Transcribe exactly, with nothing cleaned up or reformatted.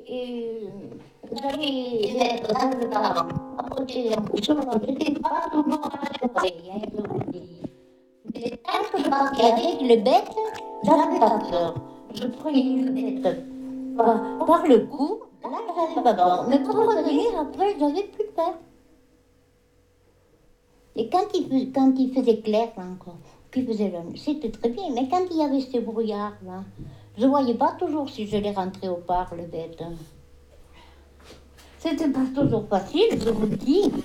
et j'allais être dans le bar, à côté d'un couchon, j'étais pas toujours rassurée, hein, je vous dis. Mais quand je marquais avec le bête, j'avais pas peur. Je prenais le bête par, par le cou, là j'avais pas peur. Mais pour revenir après, j'avais plus peur. Et quand il, fais- quand il faisait clair, là, encore, qu'il faisait le- c'était très bien. Mais quand il y avait ce brouillard, là, je voyais pas toujours si je l'ai rentré au parc, le bête. C'était pas toujours facile, je vous le dis.